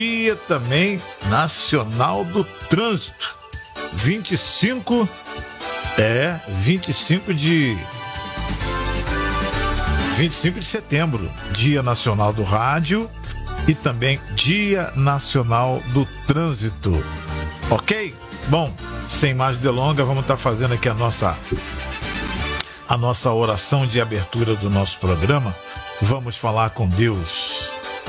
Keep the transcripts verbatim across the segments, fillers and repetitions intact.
Dia também nacional do trânsito. vinte e cinco é vinte e cinco de vinte e cinco de setembro, Dia Nacional do Rádio e também Dia Nacional do Trânsito. OK? Bom, sem mais delongas, vamos estar fazendo aqui a nossa a nossa oração de abertura do nosso programa. Vamos falar com Deus.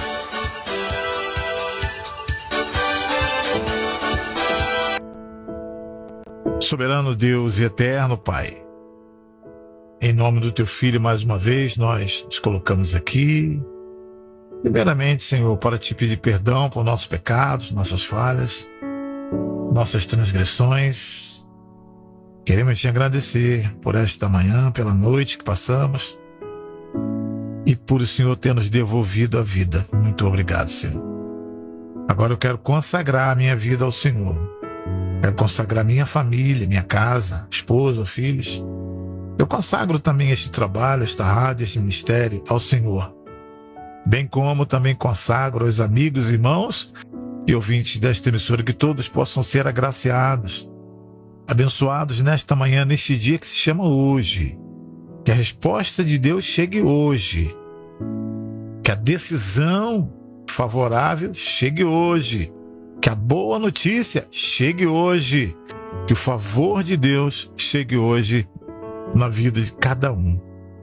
Soberano Deus e eterno Pai, em nome do Teu Filho, mais uma vez, nós nos colocamos aqui, primeiramente, Senhor, para Te pedir perdão por nossos pecados, nossas falhas, nossas transgressões. Queremos Te agradecer por esta manhã, pela noite que passamos e por o Senhor ter nos devolvido a vida. Muito obrigado, Senhor. Agora eu quero consagrar a minha vida ao Senhor. Quero consagrar minha família, minha casa, esposa, filhos. Eu consagro também este trabalho, esta rádio, este ministério ao Senhor. Bem como também consagro aos amigos, irmãos e ouvintes desta emissora, que todos possam ser agraciados, abençoados nesta manhã, neste dia que se chama hoje. Que a resposta de Deus chegue hoje. Que a decisão favorável chegue hoje. Que a boa notícia chegue hoje. Que o favor de Deus chegue hoje na vida de cada um.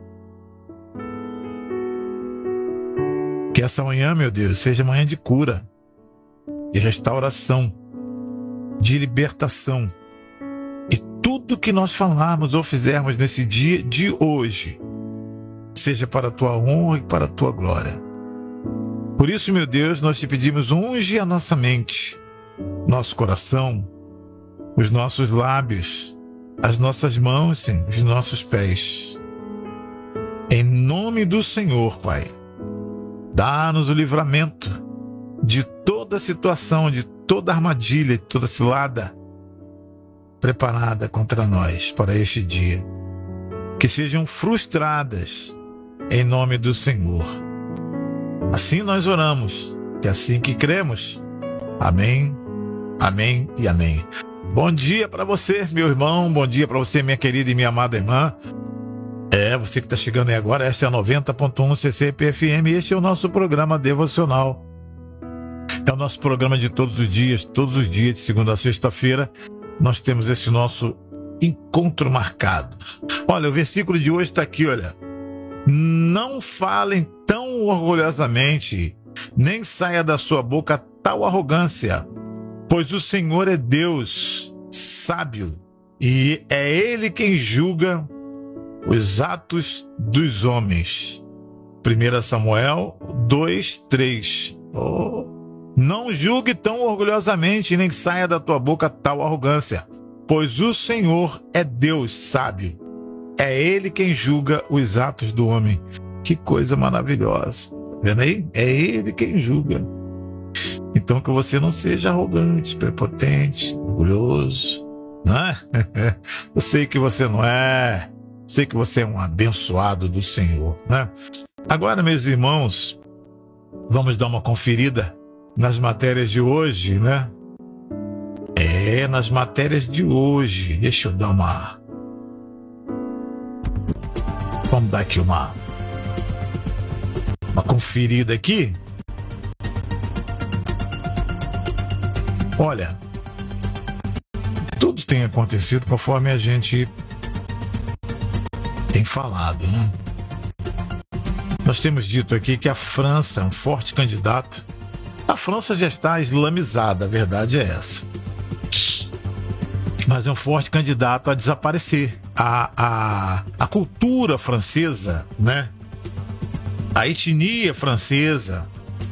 Que essa manhã, meu Deus, seja manhã de cura, de restauração, de libertação. E tudo que nós falarmos ou fizermos nesse dia de hoje, seja para a Tua honra e para a Tua glória. Por isso, meu Deus, nós Te pedimos, unge a nossa mente, nosso coração, os nossos lábios, as nossas mãos, sim, os nossos pés. Em nome do Senhor, Pai, dá-nos o livramento de toda situação, de toda armadilha, de toda cilada preparada contra nós para este dia. Que sejam frustradas em nome do Senhor. Assim nós oramos, que assim que cremos. Amém, amém e amém. Bom dia para você, meu irmão. Bom dia para você, minha querida e minha amada irmã. É, você que está chegando aí agora, esta é a noventa ponto um C C P F M e este é o nosso programa devocional. É o nosso programa de todos os dias, todos os dias, de segunda a sexta-feira, nós temos esse nosso encontro marcado. Olha, o versículo de hoje está aqui, olha. Não falem tão orgulhosamente, nem saia da sua boca tal arrogância, pois o Senhor é Deus, sábio, e é Ele quem julga os atos dos homens. primeiro Samuel dois, três. Oh. Não julgue tão orgulhosamente, nem saia da tua boca tal arrogância, pois o Senhor é Deus, sábio. É Ele quem julga os atos do homem. Que coisa maravilhosa. Vendo aí? É Ele quem julga. Então que você não seja arrogante, prepotente, orgulhoso, né? Eu sei que você não é. Eu sei que você é um abençoado do Senhor, né? Agora, meus irmãos, vamos dar uma conferida nas matérias de hoje, né? É, nas matérias de hoje. Deixa eu dar uma... Vamos dar aqui uma... Uma conferida aqui. Olha, tudo tem acontecido conforme a gente tem falado, né? Nós temos dito aqui que a França é um forte candidato. A França já está islamizada, a verdade é essa. Mas é um forte candidato a desaparecer. A, a, a cultura francesa, né? A etnia francesa,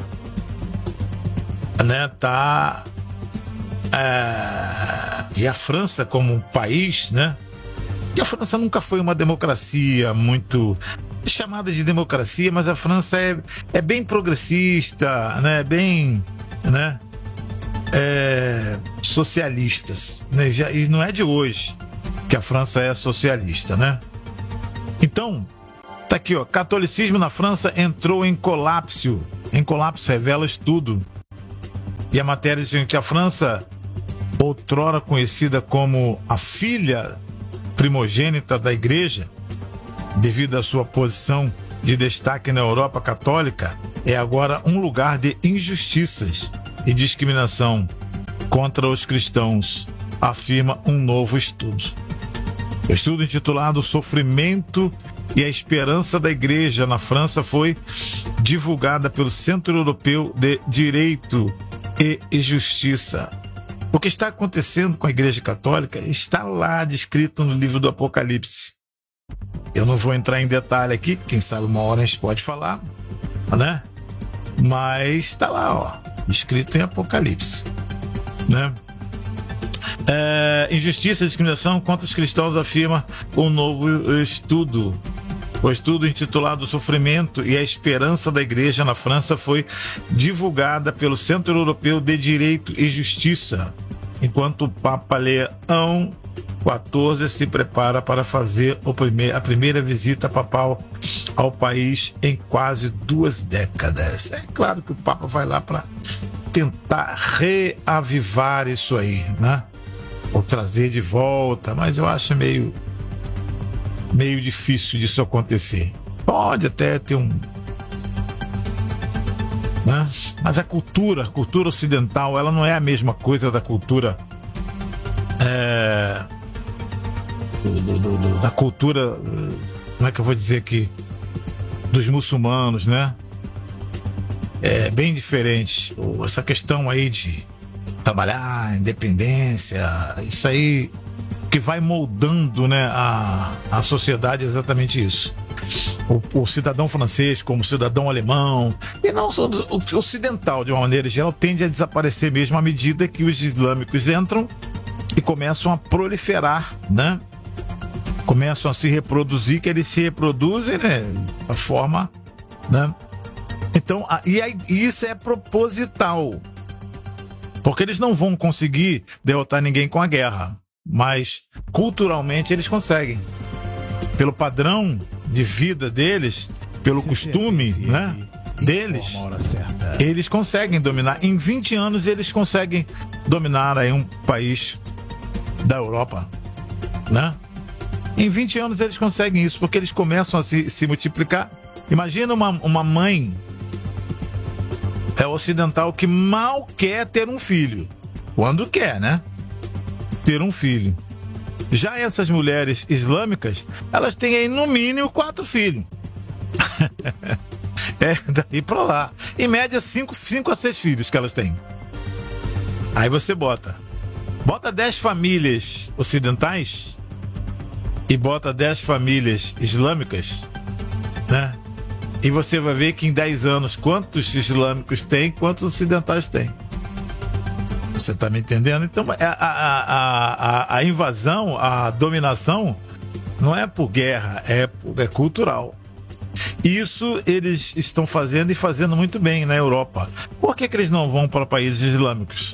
né? Tá... É, e a França como um país, né? Que a França nunca foi uma democracia muito chamada de democracia, mas a França é, é bem progressista, né? Bem, né? É, socialistas, né? Já, e não é de hoje que a França é socialista, né? Então, tá aqui, ó, catolicismo na França entrou em colapso. Em colapso, revela estudo. E a matéria diz que a França, outrora conhecida como a filha primogênita da Igreja, devido à sua posição de destaque na Europa católica, é agora um lugar de injustiças e discriminação contra os cristãos, afirma um novo estudo. O estudo intitulado Sofrimento e a Esperança da Igreja na França foi divulgada pelo Centro Europeu de Direito e Justiça. O que está acontecendo com a Igreja Católica está lá descrito no livro do Apocalipse. Eu não vou entrar em detalhe aqui, quem sabe uma hora a gente pode falar, né? Mas está lá, ó, escrito em Apocalipse, né? É, injustiça e discriminação contra os cristãos, afirma um novo estudo. O estudo intitulado Sofrimento e a Esperança da Igreja na França foi divulgada pelo Centro Europeu de Direito e Justiça, enquanto o Papa Leão quatorze se prepara para fazer o primeir, a primeira visita papal ao país em quase duas décadas. É claro que o Papa vai lá para tentar reavivar isso aí, né? Ou trazer de volta, mas eu acho meio, meio difícil disso acontecer. Pode até ter um... né? Mas a cultura, a cultura ocidental, ela não é a mesma coisa da cultura... É... Do, do, do, da cultura, como é que eu vou dizer aqui, dos muçulmanos, né? É bem diferente. Essa questão aí de trabalhar, independência, isso aí que vai moldando, né, a, a sociedade é exatamente isso. O, o cidadão francês como o cidadão alemão, e não o ocidental de uma maneira geral, tende a desaparecer mesmo à medida que os islâmicos entram e começam a proliferar, né? Começam a se reproduzir, que eles se reproduzem, né? A forma, né? Então, a, e aí, isso é proposital. Porque eles não vão conseguir derrotar ninguém com a guerra. Mas, culturalmente, eles conseguem. Pelo padrão de vida deles, pelo Você costume, né, deles, eles conseguem dominar. Em vinte anos, eles conseguem dominar aí um país da Europa, né? Em vinte anos eles conseguem isso, porque eles começam a se, se multiplicar. Imagina uma, uma mãe é ocidental que mal quer ter um filho. Quando quer, né? Ter um filho. Já essas mulheres islâmicas, elas têm aí no mínimo quatro filhos. É, daí pra lá. Em média, cinco, cinco a seis filhos que elas têm. Aí você bota. Bota dez famílias ocidentais e bota dez famílias islâmicas, né? E você vai ver que em dez anos quantos islâmicos tem, quantos ocidentais tem. Você tá me entendendo? Então a, a, a, a, a invasão, a dominação não é por guerra, é, é cultural. Isso eles estão fazendo e fazendo muito bem na Europa. Por que que eles não vão para países islâmicos?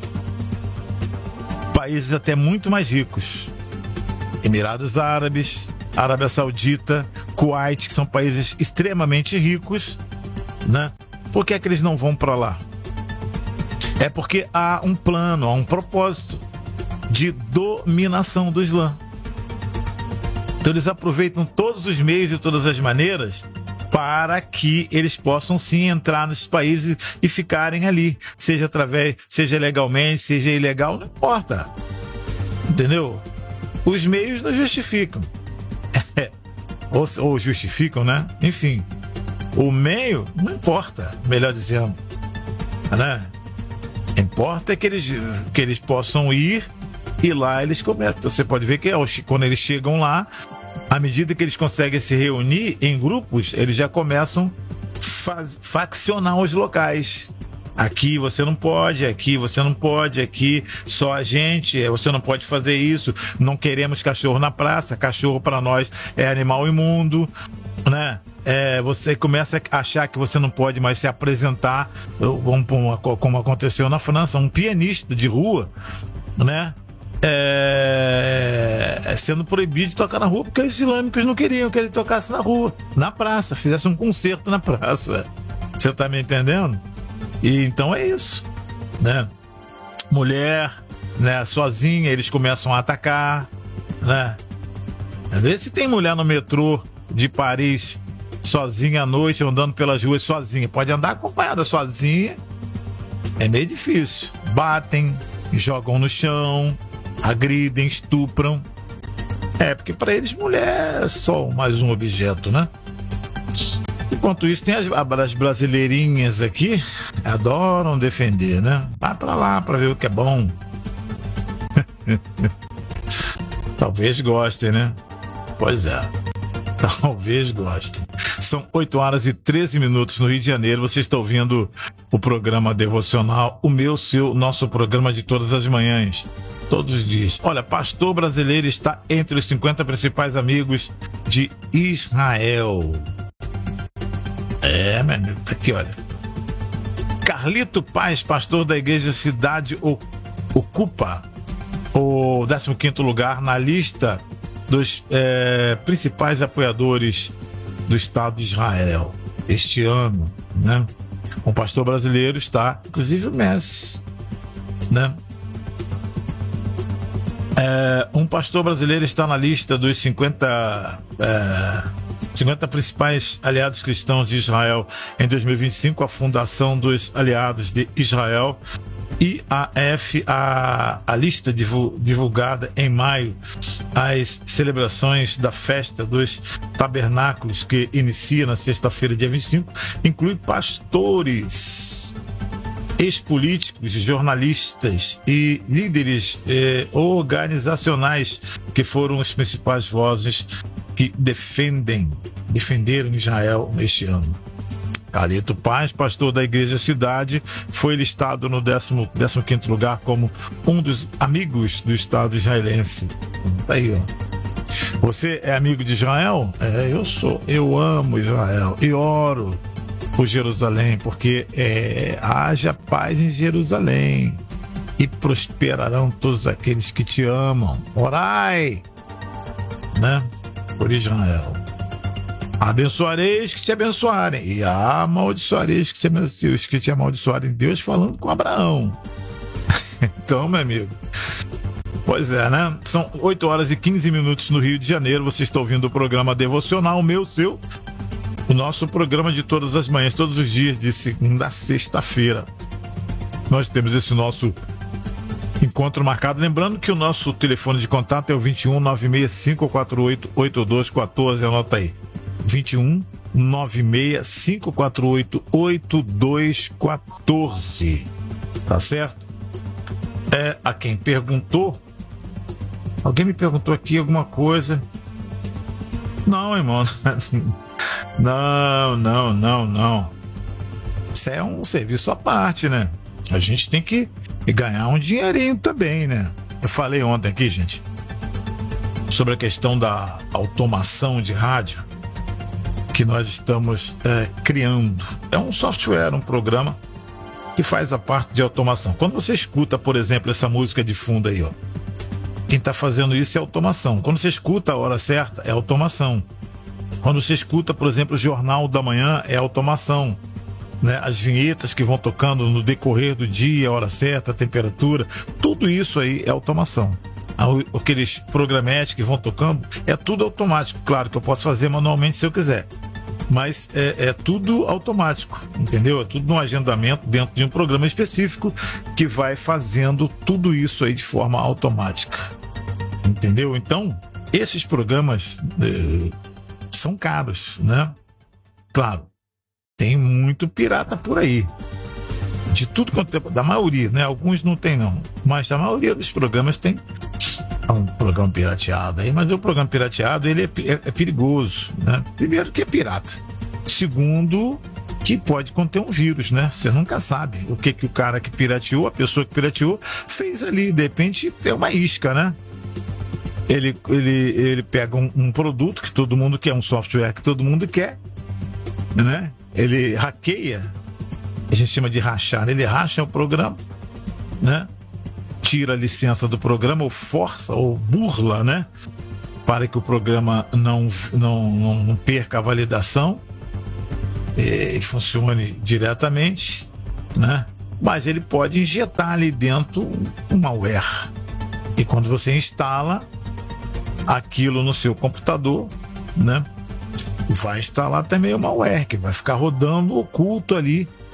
Países até muito mais ricos. Emirados Árabes, Arábia Saudita, Kuwait, que são países extremamente ricos, né? Por que é que eles não vão para lá? É porque há um plano, há um propósito de dominação do Islã. Então eles aproveitam todos os meios e todas as maneiras para que eles possam sim entrar nesses países e ficarem ali, seja através, seja legalmente, seja ilegal, não importa. Entendeu? Os meios não justificam. ou, ou justificam, né? Enfim, o meio não importa, melhor dizendo, né? Importa é que eles, que eles possam ir e lá eles começam. Você pode ver que quando eles chegam lá, à medida que eles conseguem se reunir em grupos, eles já começam a faccionar os locais. Aqui você não pode, aqui você não pode, aqui só a gente, você não pode fazer isso, não queremos cachorro na praça, cachorro para nós é animal imundo, né? É, você começa a achar que você não pode mais se apresentar, como aconteceu na França, um pianista de rua, né? É, sendo proibido de tocar na rua porque os islâmicos não queriam que ele tocasse na rua, na praça, fizesse um concerto na praça. Você tá me entendendo? E então é isso. né? Mulher, né? Sozinha, eles começam a atacar, né? Vê se tem mulher no metrô de Paris sozinha à noite, andando pelas ruas sozinha. Pode andar acompanhada sozinha, é meio difícil. Batem, jogam no chão, agridem, estupram. É, porque para eles mulher é só mais um objeto, né? Enquanto isso, tem as, as brasileirinhas aqui, adoram defender, né? Vai pra lá pra ver o que é bom. Talvez gostem, né? Pois é. Talvez gostem. São oito horas e treze minutos no Rio de Janeiro. Você está ouvindo o programa devocional, o meu, seu, nosso programa de todas as manhãs. Todos os dias. Olha, pastor brasileiro está entre os cinquenta principais amigos de Israel. É, meu amigo, tá aqui, olha. Carlito Paz, pastor da igreja Cidade, ocupa o décimo quinto lugar na lista dos é, principais apoiadores do Estado de Israel este ano, né? Um pastor brasileiro está, inclusive o Messi, né? É, um pastor brasileiro está na lista dos cinquenta, é, cinquenta principais aliados cristãos de Israel em dois mil e vinte e cinco, a Fundação dos Aliados de Israel, I A F, a, a lista divulgada em maio, as celebrações da festa dos tabernáculos, que inicia na sexta-feira, dia vinte e cinco, inclui pastores, ex-políticos, jornalistas e líderes eh, organizacionais que foram as principais vozes que defendem, defenderam Israel neste ano. Carlito Paz, pastor da Igreja Cidade, foi listado no décimo quinto lugar como um dos amigos do Estado israelense. Tá aí, ó. Você é amigo de Israel? É, eu sou. Eu amo Israel e oro por Jerusalém, porque é, haja paz em Jerusalém e prosperarão todos aqueles que te amam. Orai, né, por Israel. Abençoareis que te abençoarem e amaldiçoareis que te abençoarem, os que te amaldiçoarem. Deus falando com Abraão. Então, meu amigo, pois é, né? São oito horas e quinze minutos no Rio de Janeiro. Você está ouvindo o programa devocional, o meu, seu, o nosso programa de todas as manhãs, todos os dias, de segunda a sexta-feira. Nós temos esse nosso encontro marcado. Lembrando que o nosso telefone de contato é o vinte e um, nove seis cinco quatro oito, oito dois um quatro. Anota aí. vinte e um, nove seis cinco quatro oito, oito dois um quatro. Tá certo? É, a quem perguntou, alguém me perguntou aqui alguma coisa. Não, irmão. Não, não, não, não. Isso é um serviço à parte, né? A gente tem que ganhar um dinheirinho também, né? Eu falei ontem aqui, gente, sobre a questão da automação de rádio que nós estamos é, criando. É um software, um programa que faz a parte de automação. Quando você escuta, por exemplo, essa música de fundo aí, ó, quem está fazendo isso é automação. Quando você escuta a hora certa, é automação. Quando você escuta, por exemplo, o Jornal da Manhã, é automação, né? As vinhetas que vão tocando no decorrer do dia, a hora certa, a temperatura, tudo isso aí é automação. Aqueles programetes que vão tocando, é tudo automático. Claro que eu posso fazer manualmente se eu quiser, mas é, é tudo automático, entendeu? É tudo no agendamento dentro de um programa específico que vai fazendo tudo isso aí de forma automática, entendeu? Então, esses programas é, são caros, né? Claro, tem muito pirata por aí, de tudo quanto é, da maioria, né? Alguns não tem não, mas a maioria dos programas tem um programa pirateado aí, mas o programa pirateado ele é, é, é perigoso, né? Primeiro que é pirata, segundo que pode conter um vírus, né? Você nunca sabe o que que o cara que pirateou, a pessoa que pirateou fez ali, de repente é uma isca, né? Ele, ele, ele pega um, um produto que todo mundo quer, um software que todo mundo quer, né? Ele hackeia, a gente chama de rachar, né? Ele racha o programa, né? Tira a licença do programa, ou força, ou burla, né? Para que o programa não, não, não, não perca a validação e funcione diretamente, né? mas ele pode injetar ali dentro um malware. E quando você instala aquilo no seu computador, né, vai instalar também o malware, que vai ficar rodando oculto ali